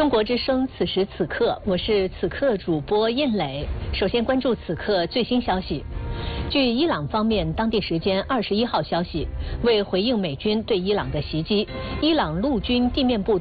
中国之声，此时此刻，我是此刻主播印磊。首先关注此刻最新消息。据伊朗方面当地时间21号消息，为回应美军对伊朗的袭击，伊朗陆军地面部队